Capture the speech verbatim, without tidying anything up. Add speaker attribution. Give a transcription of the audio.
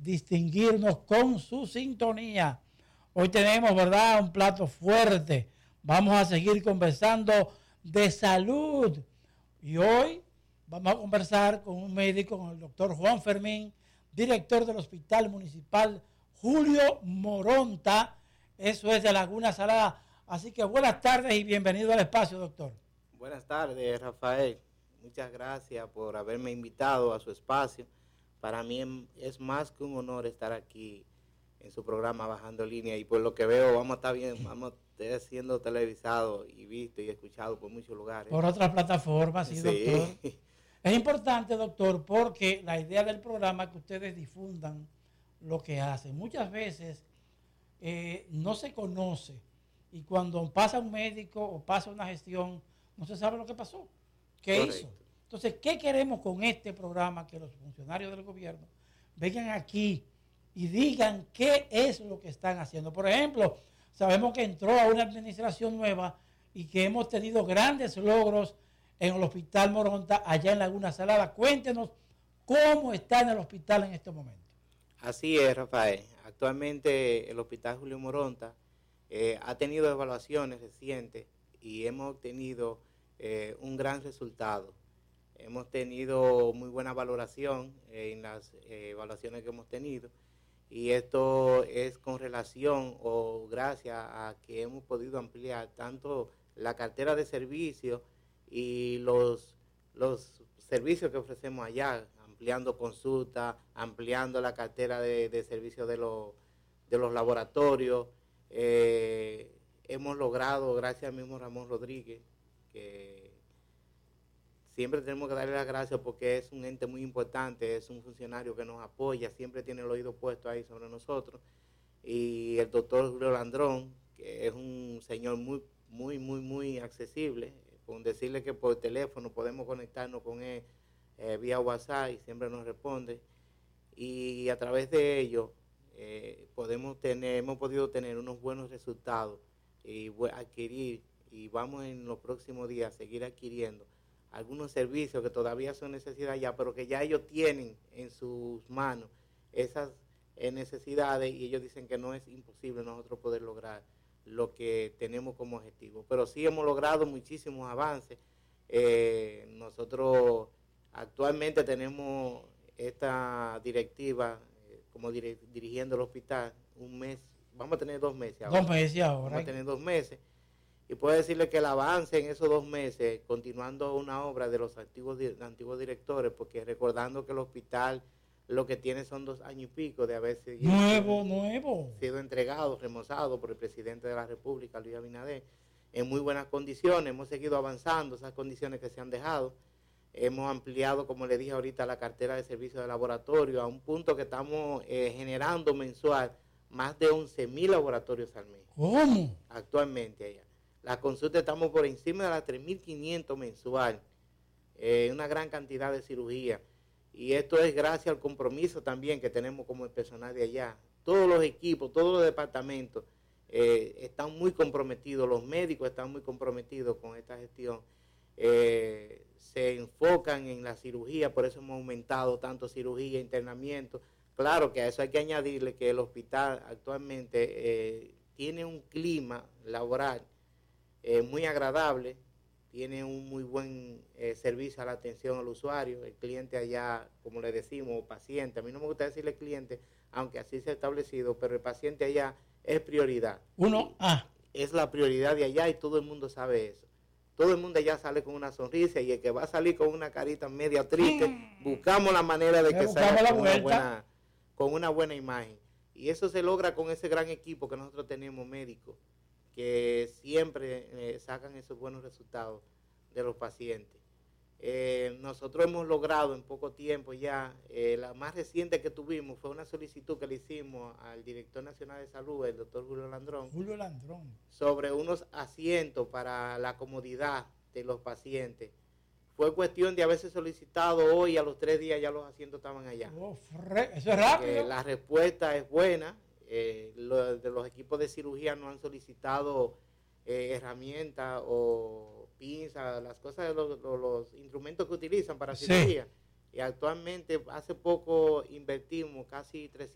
Speaker 1: distinguirnos con su sintonía. Hoy tenemos, ¿verdad?, un plato fuerte. Vamos a seguir conversando de salud. Y hoy vamos a conversar con un médico, con el doctor Juan Fermín, director del Hospital Municipal Julio Moronta. Eso es de Laguna Salada. Así que buenas tardes y bienvenido al espacio, doctor.
Speaker 2: Buenas tardes, Rafael. Muchas gracias por haberme invitado a su espacio. Para mí es más que un honor estar aquí en su programa Bajando Línea, y por lo que veo vamos a estar bien, vamos a estar siendo televisados y visto y escuchado por muchos lugares.
Speaker 1: Por otras plataformas, sí,
Speaker 2: sí,
Speaker 1: doctor. Es importante, doctor, porque la idea del programa es que ustedes difundan lo que hacen. Muchas veces eh, no se conoce, y cuando pasa un médico o pasa una gestión, no se sabe lo que pasó, qué Correcto. hizo. Entonces, ¿qué queremos con este programa? Que los funcionarios del gobierno vengan aquí y digan qué es lo que están haciendo. Por ejemplo, sabemos que entró a una administración nueva y que hemos tenido grandes logros en el Hospital Moronta, allá en Laguna Salada. Cuéntenos cómo está en el hospital en este momento.
Speaker 2: Así es, Rafael. Actualmente el Hospital Julio Moronta eh, ha tenido evaluaciones recientes y hemos obtenido eh, un gran resultado. Hemos tenido muy buena valoración eh, en las eh, evaluaciones que hemos tenido, y esto es con relación o gracias a que hemos podido ampliar tanto la cartera de servicios y los, los servicios que ofrecemos allá, ampliando consultas, ampliando la cartera de, de servicios de, los de los laboratorios. Eh, hemos logrado, gracias al mismo Ramón Rodríguez, que siempre tenemos que darle las gracias porque es un ente muy importante, es un funcionario que nos apoya, siempre tiene el oído puesto ahí sobre nosotros. Y el doctor Julio Landrón, que es un señor muy, muy, muy, muy accesible, con decirle que por teléfono podemos conectarnos con él eh, vía WhatsApp y siempre nos responde. Y a través de ello eh, podemos tener, hemos podido tener unos buenos resultados y adquirir, y vamos en los próximos días a seguir adquiriendo algunos servicios que todavía son necesidad ya, pero que ya ellos tienen en sus manos esas eh, necesidades, y ellos dicen que no es imposible nosotros poder lograr lo que tenemos como objetivo. Pero sí hemos logrado muchísimos avances. Eh, nosotros actualmente tenemos esta directiva eh, como dir dirigiendo el hospital un mes, vamos a tener dos meses ahora.
Speaker 1: Dos meses ahora.
Speaker 2: Vamos a tener dos meses. Y puedo decirle que el avance en esos dos meses, continuando una obra de los antiguos, de antiguos directores, porque recordando que el hospital lo que tiene son dos años y pico de haber sido,
Speaker 1: nuevo, nuevo.
Speaker 2: sido entregado, remozado por el presidente de la República, Luis Abinader, en muy buenas condiciones. Hemos seguido avanzando esas condiciones que se han dejado. Hemos ampliado, como le dije ahorita, la cartera de servicios de laboratorio a un punto que estamos eh, generando mensual más de once mil laboratorios al mes.
Speaker 1: ¿Cómo?
Speaker 2: Actualmente allá. La consulta estamos por encima de las tres mil quinientos mensual, eh, una gran cantidad de cirugía. Y esto es gracias al compromiso también que tenemos como el personal de allá. Todos los equipos, todos los departamentos eh, están muy comprometidos, los médicos están muy comprometidos con esta gestión. Eh, se enfocan en la cirugía, por eso hemos aumentado tanto cirugía, internamiento. Claro que a eso hay que añadirle que el hospital actualmente eh, tiene un clima laboral Eh, muy agradable, tiene un muy buen eh, servicio a la atención al usuario, el cliente allá, como le decimos, paciente, a mí no me gusta decirle cliente, aunque así se ha establecido, pero el paciente allá es prioridad.
Speaker 1: Uno, ah.
Speaker 2: Es la prioridad de allá y todo el mundo sabe eso. Todo el mundo allá sale con una sonrisa, y el que va a salir con una carita media triste, mm. buscamos la manera de que salga con una, buena, con una buena imagen. Y eso se logra con ese gran equipo que nosotros tenemos, médicos, que siempre eh, sacan esos buenos resultados de los pacientes. Eh, nosotros hemos logrado en poco tiempo ya, eh, la más reciente que tuvimos fue una solicitud que le hicimos al director nacional de salud, el doctor Julio Landrón,
Speaker 1: Julio Landrón,
Speaker 2: sobre unos asientos para la comodidad de los pacientes. Fue cuestión de haberse solicitado hoy, a los tres días ya los asientos estaban allá.
Speaker 1: Oh, eso es rápido.
Speaker 2: Eh, la respuesta es buena. Eh, lo, de los equipos de cirugía no han solicitado eh, herramientas o pinzas, las cosas, de los, los, los instrumentos que utilizan para
Speaker 1: sí.
Speaker 2: cirugía. Y actualmente, hace poco invertimos casi